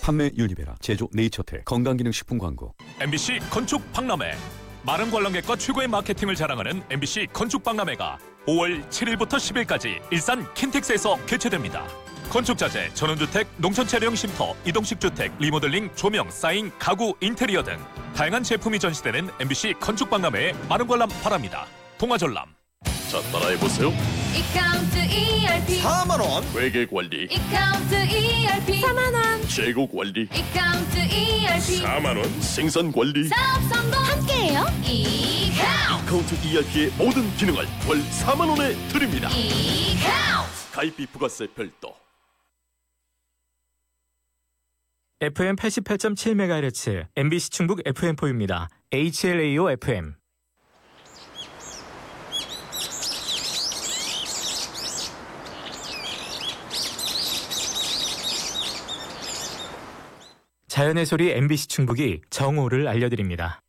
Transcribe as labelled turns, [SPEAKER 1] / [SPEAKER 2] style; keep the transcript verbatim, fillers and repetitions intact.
[SPEAKER 1] 판매 유니베라, 제조 네이처텍, 건강기능식품 광고.
[SPEAKER 2] 엠비씨 건축 박람회. 마른 관람객과 최고의 마케팅을 자랑하는 엠비씨 건축 박람회가 오월 칠일부터 십일까지 일산 킨텍스에서 개최됩니다. 건축자재, 전원주택, 농촌차량 쉼터, 이동식 주택, 리모델링, 조명, 사인, 가구, 인테리어 등 다양한 제품이 전시되는 엠비씨 건축 박람회에 많은 관람 바랍니다. 동아전람.
[SPEAKER 3] 자, 따라해보세요.
[SPEAKER 4] 이카운트 이알피
[SPEAKER 3] 사만 원. 회계관리.
[SPEAKER 4] 이카운트 이알피 사만 원
[SPEAKER 3] 재고관리.
[SPEAKER 4] 이카운트 이알피
[SPEAKER 3] 사만 원. 생산관리.
[SPEAKER 4] 사업 성공 함께해요. 이카운트
[SPEAKER 3] 카운트 이알피의 모든 기능을 월 사만 원에 드립니다.
[SPEAKER 4] 이카운트
[SPEAKER 3] 가입비 부가세 별도.
[SPEAKER 5] 에프엠 팔십팔 점 칠 메가헤르츠 엠비씨 충북 에프엠포입니다. 에이치엘에이오 에프엠. 자연의 소리 엠비씨 충북이 정오를 알려드립니다.